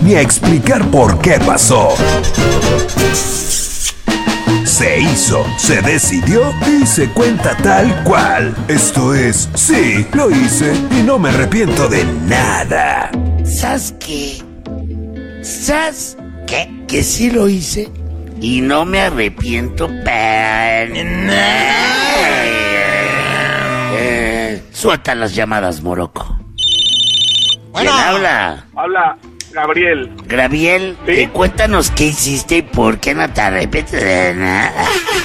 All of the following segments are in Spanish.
ni a explicar por qué pasó. Se hizo, se decidió y se cuenta tal cual. Esto es, sí, lo hice y no me arrepiento de nada. ¿Sabes qué? ¿Sabes qué? Que sí lo hice y no me arrepiento para nada. Suelta las llamadas, Morocco. Bueno. ¿Quién habla? Habla Gabriel. Gabriel, ¿Sí? Cuéntanos qué hiciste y por qué no te arrepientes de nada.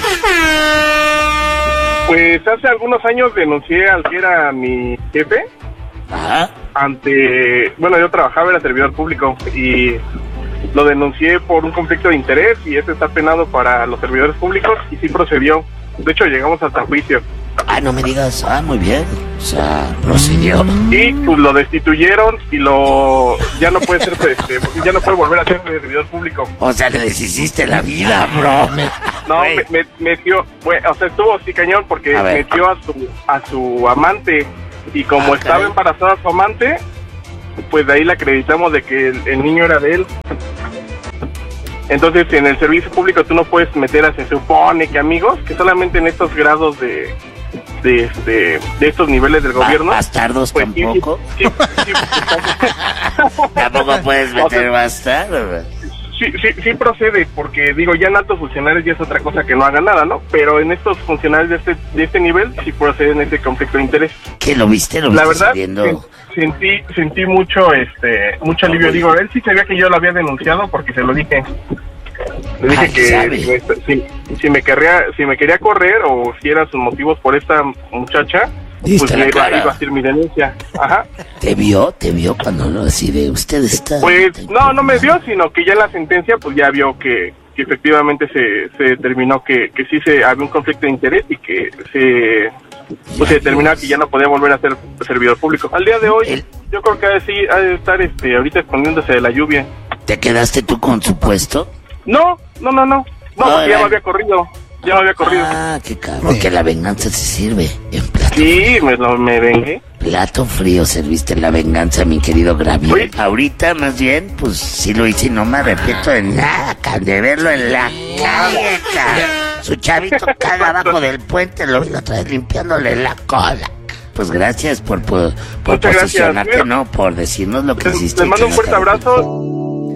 Pues hace algunos años denuncié al que era mi jefe Ajá. yo trabajaba, era servidor público y lo denuncié por un conflicto de interés y ese está penado para los servidores públicos y sí procedió. De hecho, llegamos hasta juicio. Ah, no me digas. Ah, muy bien. O sea, procedió. Y pues lo destituyeron y ya no puede ser, ya no puede volver a ser servidor público. O sea, le deshiciste la vida, bro. No, Güey. metió, o sea, estuvo así cañón porque A ver. metió a su amante y como estaba caray. embarazada su amante, pues de ahí le acreditamos de que el niño era de él. Entonces, en el servicio público tú no puedes meter a, se supone que amigos, que solamente en estos grados de estos niveles del gobierno. Bastardos pues, tampoco. sí, Tampoco puedes meter bastardos. Sí procede, porque digo, ya en altos funcionarios ya es otra cosa que no hagan nada, ¿no? Pero en estos funcionarios de este nivel sí procede en ese conflicto de interés. ¿Qué lo viste? ¿Lo La viste verdad, saliendo? sentí mucho alivio. Digo, él sí sabía que yo lo había denunciado porque se lo dije. Le dije que sabe. si me quería correr o si eran sus motivos por esta muchacha, Diste pues la le iba cara. a hacer mi denuncia. Ajá. ¿Te vio cuando lo decide? Usted está... Pues no me vio, sino que ya en la sentencia pues ya vio que efectivamente se determinó que sí había un conflicto de interés y que se determinó que ya no podía volver a ser servidor público. Al día de hoy, yo creo que ha de estar ahorita escondiéndose de la lluvia. ¿Te quedaste tú con su puesto? No, porque ya me había corrido. Ah, qué cabrón. Que la venganza se sirve en plato. Sí, me vengué. Plato frío serviste la venganza, mi querido Gabriel. Oye. Ahorita, más bien, pues sí lo hice y no me arrepiento de nada, de verlo en la calle, Su chavito caga abajo del puente, lo vi la otra vez limpiándole la cola. Pues gracias por Muchas gracias. posicionarte, ¿no? Por decirnos lo que hiciste. Les mando un que no fuerte te- abrazo.